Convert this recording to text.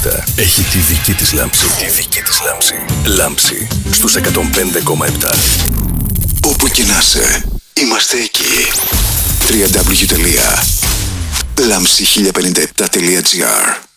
1057 έχει τη δική της λάμψη. Τη δική της λάμψη. Λάμψη στους 105,7. Όπου και να είσαι, είμαστε εκεί. www.lamsi1057.gr